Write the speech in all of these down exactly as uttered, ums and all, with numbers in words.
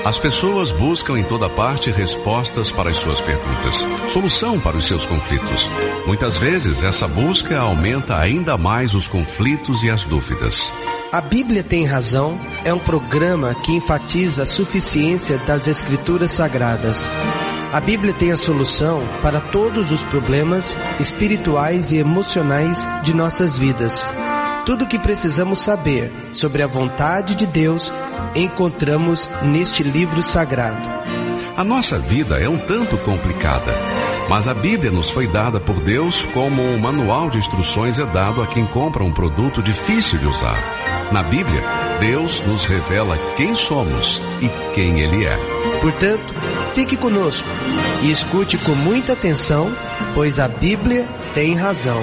As pessoas buscam em toda parte respostas para as suas perguntas, solução para os seus conflitos. Muitas vezes, essa busca aumenta ainda mais os conflitos e as dúvidas. A Bíblia Tem Razão é um programa que enfatiza a suficiência das Escrituras Sagradas. A Bíblia tem a solução para todos os problemas espirituais e emocionais de nossas vidas. Tudo o que precisamos saber sobre a vontade de Deus encontramos neste livro sagrado. A nossa vida é um tanto complicada, mas a Bíblia nos foi dada por Deus como um manual de instruções é dado a quem compra um produto difícil de usar. Na Bíblia, Deus nos revela quem somos e quem Ele é. Portanto, fique conosco e escute com muita atenção, pois a Bíblia tem razão.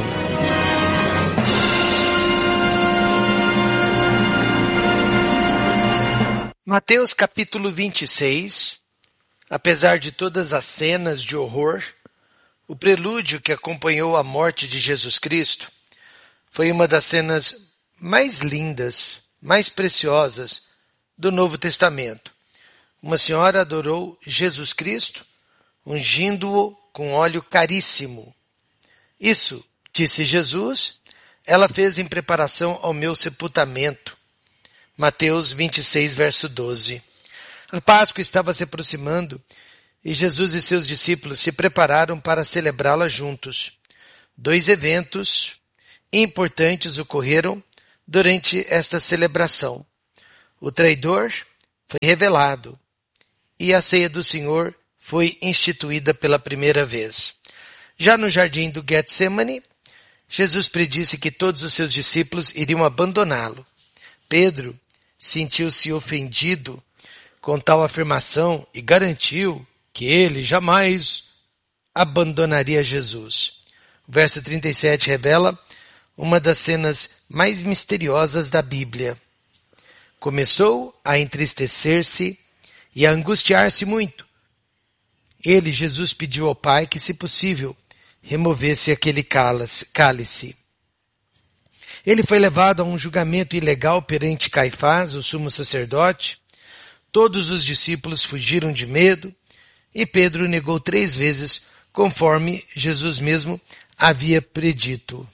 Mateus capítulo vinte e seis. Apesar de todas as cenas de horror, o prelúdio que acompanhou a morte de Jesus Cristo foi uma das cenas mais lindas, mais preciosas do Novo Testamento. Uma senhora adorou Jesus Cristo, ungindo-o com óleo caríssimo. Isso, disse Jesus, ela fez em preparação ao meu sepultamento. Mateus vinte e seis, verso doze. A Páscoa estava se aproximando e Jesus e seus discípulos se prepararam para celebrá-la juntos. Dois eventos importantes ocorreram durante esta celebração. O traidor foi revelado e a ceia do Senhor foi instituída pela primeira vez. Já no jardim do Getsemane, Jesus predisse que todos os seus discípulos iriam abandoná-lo. Pedro sentiu-se ofendido com tal afirmação e garantiu que ele jamais abandonaria Jesus. O verso trinta e sete revela uma das cenas mais misteriosas da Bíblia. Começou a entristecer-se e a angustiar-se muito. Ele, Jesus, pediu ao Pai que, se possível, removesse aquele cálice. Ele foi levado a um julgamento ilegal perante Caifás, o sumo sacerdote. Todos os discípulos fugiram de medo e Pedro negou três vezes, conforme Jesus mesmo havia predito.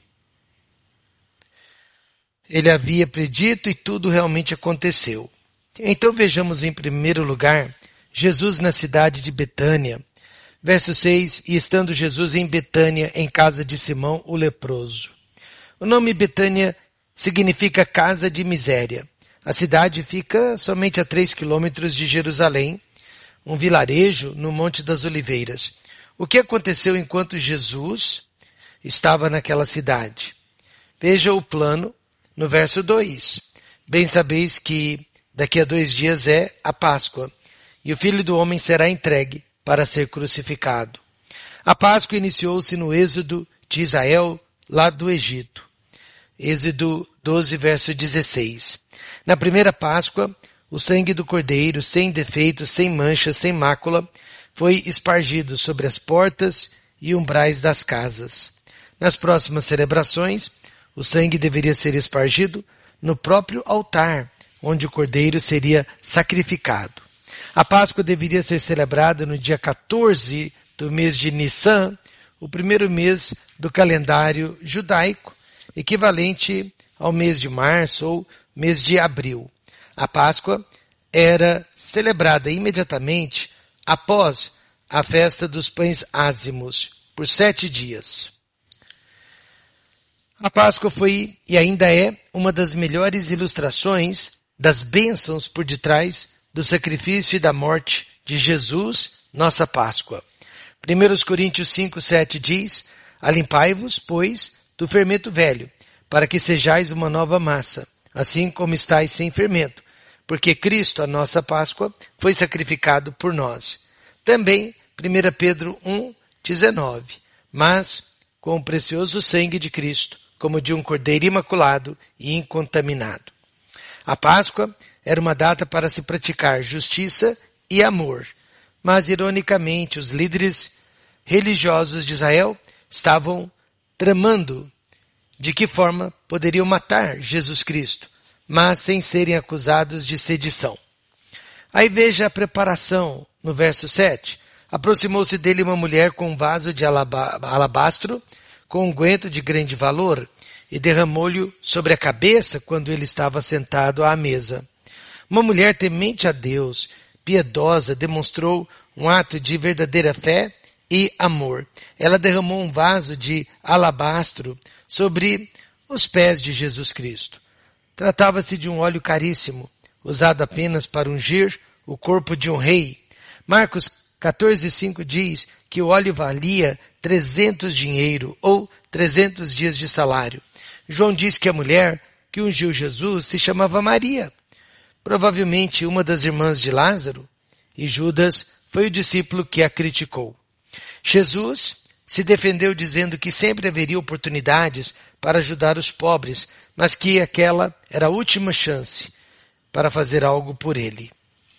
Ele havia predito e tudo realmente aconteceu. Então vejamos em primeiro lugar Jesus na cidade de Betânia. Verso seis, e estando Jesus em Betânia, em casa de Simão, o leproso. O nome Betânia significa casa de miséria. A cidade fica somente a três quilômetros de Jerusalém, um vilarejo no Monte das Oliveiras. O que aconteceu enquanto Jesus estava naquela cidade? Veja o plano no verso dois. Bem sabeis que daqui a dois dias é a Páscoa, e o Filho do Homem será entregue para ser crucificado. A Páscoa iniciou-se no êxodo de Israel, lá do Egito. Êxodo doze, verso dezesseis. Na primeira Páscoa, o sangue do cordeiro, sem defeito, sem mancha, sem mácula, foi espargido sobre as portas e umbrais das casas. Nas próximas celebrações, o sangue deveria ser espargido no próprio altar, onde o cordeiro seria sacrificado. A Páscoa deveria ser celebrada no dia quatorze do mês de Nissan, o primeiro mês do calendário judaico, equivalente ao mês de março ou mês de abril. A Páscoa era celebrada imediatamente após a festa dos pães ázimos, por sete dias. A Páscoa foi e ainda é uma das melhores ilustrações das bênçãos por detrás do sacrifício e da morte de Jesus, nossa Páscoa. primeira Coríntios cinco, sete diz, alimpai-vos, pois, do fermento velho, para que sejais uma nova massa, assim como estáis sem fermento, porque Cristo, a nossa Páscoa, foi sacrificado por nós. Também, primeira Pedro um, dezenove, mas com o precioso sangue de Cristo, como de um cordeiro imaculado e incontaminado. A Páscoa era uma data para se praticar justiça e amor, mas, ironicamente, os líderes religiosos de Israel estavam tramando de que forma poderiam matar Jesus Cristo, mas sem serem acusados de sedição. Aí veja a preparação no verso sete. Aproximou-se dele uma mulher com um vaso de alaba- alabastro, com unguento de grande valor, e derramou-lhe sobre a cabeça quando ele estava sentado à mesa. Uma mulher temente a Deus, piedosa, demonstrou um ato de verdadeira fé e amor. Ela derramou um vaso de alabastro sobre os pés de Jesus Cristo. Tratava-se de um óleo caríssimo, usado apenas para ungir o corpo de um rei. Marcos quatorze, cinco diz que o óleo valia trezentos dinheiro ou trezentos dias de salário. João diz que a mulher que ungiu Jesus se chamava Maria, provavelmente uma das irmãs de Lázaro, e Judas foi o discípulo que a criticou. Jesus se defendeu dizendo que sempre haveria oportunidades para ajudar os pobres, mas que aquela era a última chance para fazer algo por ele.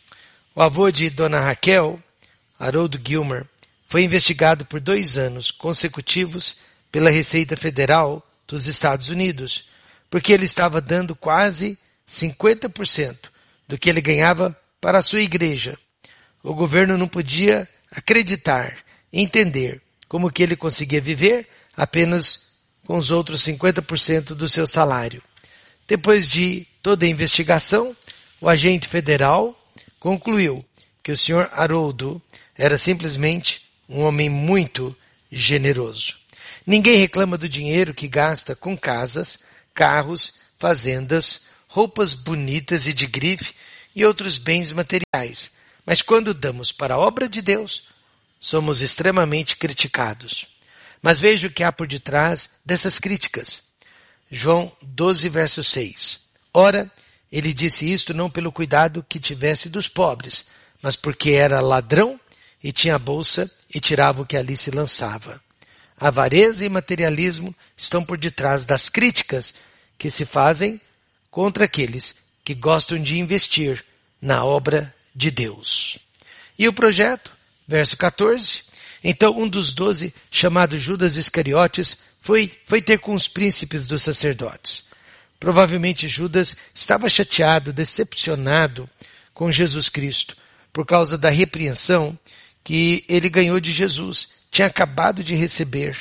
O avô de Dona Raquel, Harold Gilmer, foi investigado por dois anos consecutivos pela Receita Federal dos Estados Unidos, porque ele estava dando quase cinquenta por cento do que ele ganhava para a sua igreja. O governo não podia acreditar, entender como que ele conseguia viver apenas com os outros cinquenta por cento do seu salário. Depois de toda a investigação, o agente federal concluiu que o senhor Haroldo era simplesmente um homem muito generoso. Ninguém reclama do dinheiro que gasta com casas, carros, fazendas, roupas bonitas e de grife e outros bens materiais. Mas quando damos para a obra de Deus, somos extremamente criticados. Mas veja o que há por detrás dessas críticas. João doze, verso seis. Ora, ele disse isto não pelo cuidado que tivesse dos pobres, mas porque era ladrão e tinha a bolsa e tirava o que ali se lançava. Avareza e materialismo estão por detrás das críticas que se fazem contra aqueles que gostam de investir na obra de Deus. E o projeto? Verso quatorze. Então um dos doze, chamado Judas Iscariotes, foi, foi ter com os príncipes dos sacerdotes. Provavelmente Judas estava chateado, decepcionado com Jesus Cristo, por causa da repreensão que ele ganhou de Jesus, tinha acabado de receber.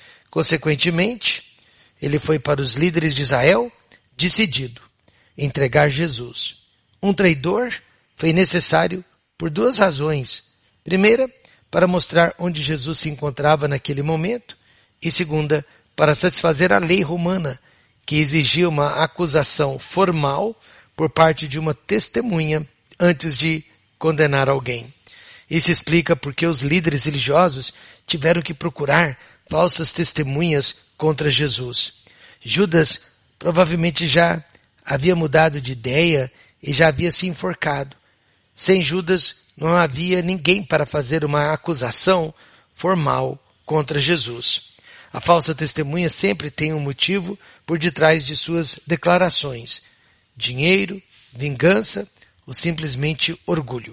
Consequentemente, ele foi para os líderes de Israel, decidido entregar Jesus. Um traidor foi necessário por duas razões. Primeira, para mostrar onde Jesus se encontrava naquele momento, e segunda, para satisfazer a lei romana, que exigia uma acusação formal por parte de uma testemunha antes de condenar alguém. Isso explica porque os líderes religiosos tiveram que procurar falsas testemunhas contra Jesus. Judas provavelmente já havia mudado de ideia e já havia se enforcado. Sem Judas não havia ninguém para fazer uma acusação formal contra Jesus. A falsa testemunha sempre tem um motivo por detrás de suas declarações: dinheiro, vingança ou simplesmente orgulho.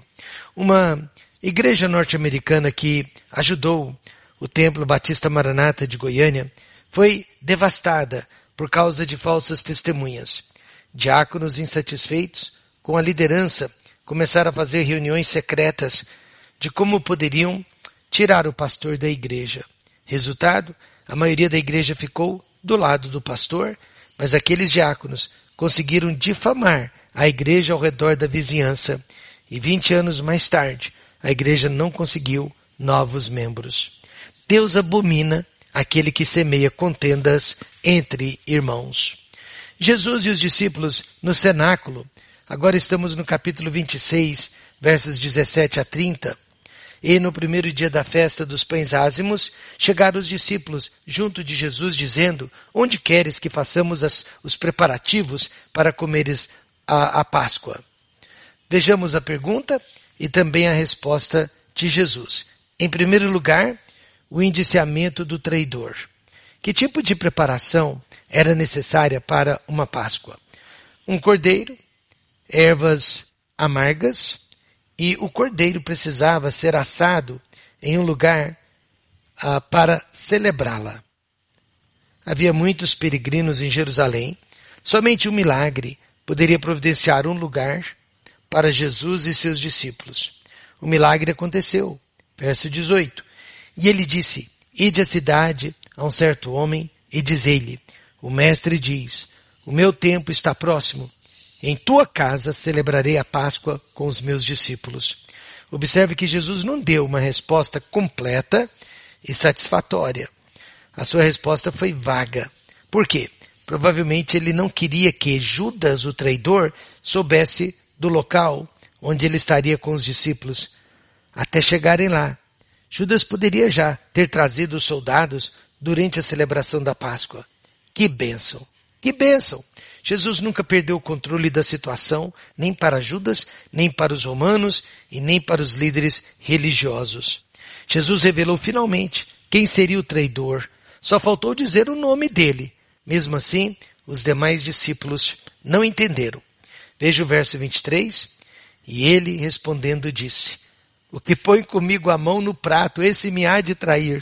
Uma igreja norte-americana que ajudou o Templo Batista Maranata de Goiânia foi devastada por causa de falsas testemunhas. Diáconos insatisfeitos com a liderança começaram a fazer reuniões secretas de como poderiam tirar o pastor da igreja. Resultado, a maioria da igreja ficou do lado do pastor, mas aqueles diáconos conseguiram difamar a igreja ao redor da vizinhança, e vinte anos mais tarde, a igreja não conseguiu novos membros. Deus abomina aquele que semeia contendas entre irmãos. Jesus e os discípulos no cenáculo. Agora estamos no capítulo vinte e seis, versos dezessete a trinta. E no primeiro dia da festa dos pães ázimos, chegaram os discípulos junto de Jesus, dizendo: onde queres que façamos as, os preparativos para comeres a, a Páscoa? Vejamos a pergunta e também a resposta de Jesus. Em primeiro lugar, o indiciamento do traidor. Que tipo de preparação era necessária para uma Páscoa? Um cordeiro, ervas amargas, e o cordeiro precisava ser assado em um lugar ah, para celebrá-la. Havia muitos peregrinos em Jerusalém. Somente um milagre poderia providenciar um lugar para Jesus e seus discípulos. O milagre aconteceu. Verso dezoito. E ele disse, ide à cidade a um certo homem e dizei-lhe, o mestre diz, o meu tempo está próximo. Em tua casa celebrarei a Páscoa com os meus discípulos. Observe que Jesus não deu uma resposta completa e satisfatória. A sua resposta foi vaga. Por quê? Provavelmente ele não queria que Judas, o traidor, soubesse do local onde ele estaria com os discípulos até chegarem lá. Judas poderia já ter trazido os soldados durante a celebração da Páscoa. Que bênção! Que bênção! Jesus nunca perdeu o controle da situação, nem para Judas, nem para os romanos e nem para os líderes religiosos. Jesus revelou finalmente quem seria o traidor. Só faltou dizer o nome dele. Mesmo assim, os demais discípulos não entenderam. Veja o verso vinte e três. E ele, respondendo, disse, o que põe comigo a mão no prato, esse me há de trair.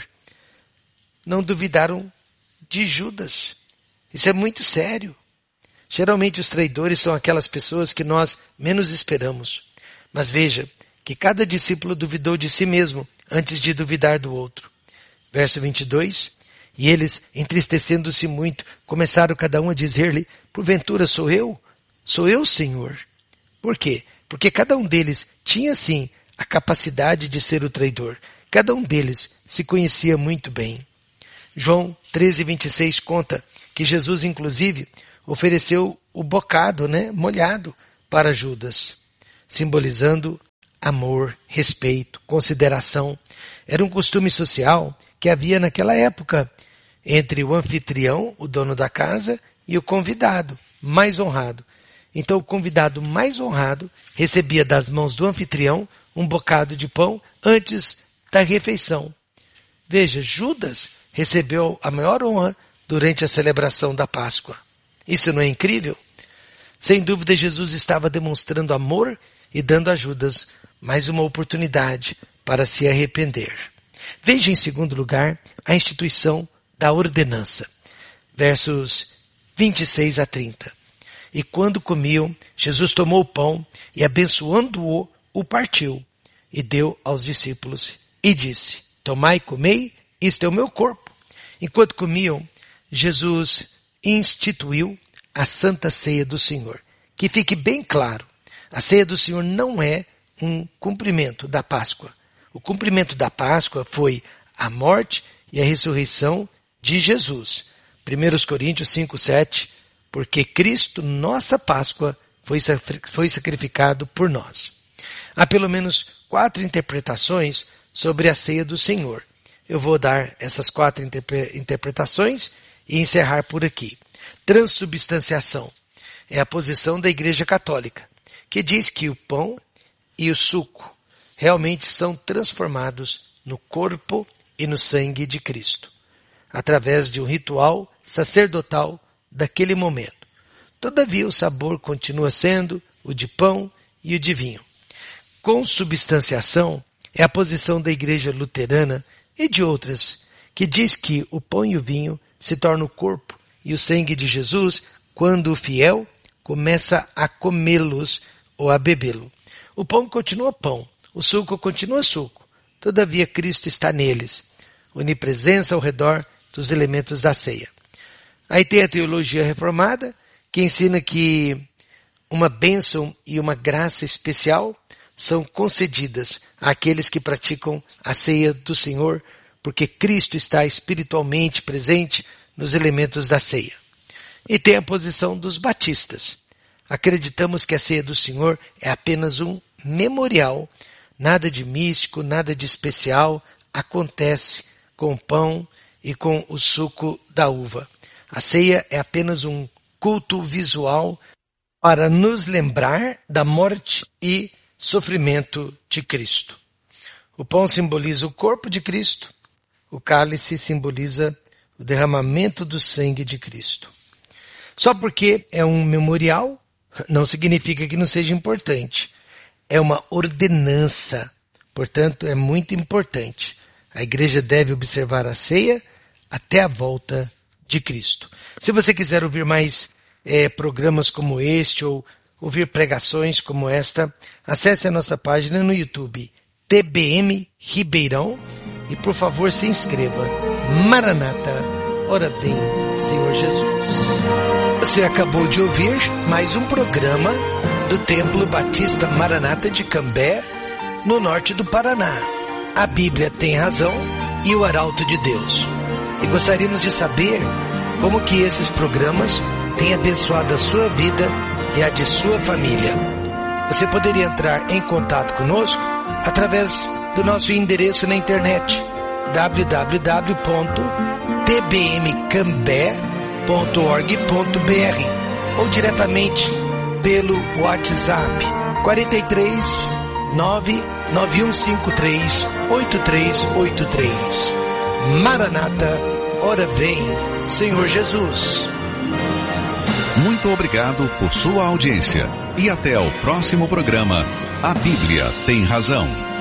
Não duvidaram de Judas. Isso é muito sério. Geralmente os traidores são aquelas pessoas que nós menos esperamos. Mas veja que cada discípulo duvidou de si mesmo antes de duvidar do outro. Verso vinte e dois. E eles, entristecendo-se muito, começaram cada um a dizer-lhe, porventura sou eu? Sou eu, Senhor. Por quê? Porque cada um deles tinha sim a capacidade de ser o traidor. Cada um deles se conhecia muito bem. João treze, vinte e seis conta que Jesus, inclusive, ofereceu o bocado, né, molhado para Judas, simbolizando amor, respeito, consideração. Era um costume social que havia naquela época entre o anfitrião, o dono da casa, e o convidado mais honrado. Então o convidado mais honrado recebia das mãos do anfitrião um bocado de pão antes da refeição. Veja, Judas recebeu a maior honra durante a celebração da Páscoa. Isso não é incrível? Sem dúvida, Jesus estava demonstrando amor e dando a Judas mais uma oportunidade para se arrepender. Veja, em segundo lugar, a instituição da ordenança. Versos vinte e seis a trinta. E quando comiam, Jesus tomou o pão e, abençoando-o, o partiu e deu aos discípulos e disse, tomai e comei, isto é o meu corpo. Enquanto comiam, Jesus instituiu a Santa Ceia do Senhor. Que fique bem claro, a Ceia do Senhor não é um cumprimento da Páscoa. O cumprimento da Páscoa foi a morte e a ressurreição de Jesus. primeira Coríntios cinco, sete, porque Cristo, nossa Páscoa, foi, foi sacrificado por nós. Há pelo menos quatro interpretações sobre a Ceia do Senhor. Eu vou dar essas quatro interpre- interpretações e encerrar por aqui. Transubstanciação é a posição da Igreja Católica, que diz que o pão e o suco realmente são transformados no corpo e no sangue de Cristo, através de um ritual sacerdotal daquele momento. Todavia, o sabor continua sendo o de pão e o de vinho. Consubstanciação é a posição da Igreja Luterana e de outras, que diz que o pão e o vinho se tornam o corpo e o sangue de Jesus quando o fiel começa a comê-los ou a bebê-lo. O pão continua pão, o suco continua suco, todavia Cristo está neles, onipresença ao redor dos elementos da ceia. Aí tem a teologia reformada, que ensina que uma bênção e uma graça especial são concedidas àqueles que praticam a ceia do Senhor, porque Cristo está espiritualmente presente nos elementos da ceia. E tem a posição dos batistas. Acreditamos que a ceia do Senhor é apenas um memorial, nada de místico, nada de especial, acontece com o pão e com o suco da uva. A ceia é apenas um culto visual para nos lembrar da morte e sofrimento de Cristo. O pão simboliza o corpo de Cristo, o cálice simboliza o derramamento do sangue de Cristo. Só porque é um memorial, não significa que não seja importante. É uma ordenança, portanto é muito importante. A igreja deve observar a ceia até a volta de Cristo. Se você quiser ouvir mais é, programas como este ou ouvir pregações como esta, acesse a nossa página no YouTube, T B M Ribeirão, e por favor se inscreva. Maranata, ora vem, Senhor Jesus. Você acabou de ouvir mais um programa do Templo Batista Maranata de Cambé, no norte do Paraná. A Bíblia tem razão e o Arauto de Deus. E gostaríamos de saber como que esses programas têm abençoado a sua vida e a de sua família. Você poderia entrar em contato conosco através do nosso endereço na internet, w w w ponto t b m cambé ponto org ponto b r, ou diretamente pelo WhatsApp quatro três nove nove um cinco três oito três oito três. Maranata, ora vem, Senhor Jesus. Muito obrigado por sua audiência e até o próximo programa. A Bíblia tem razão.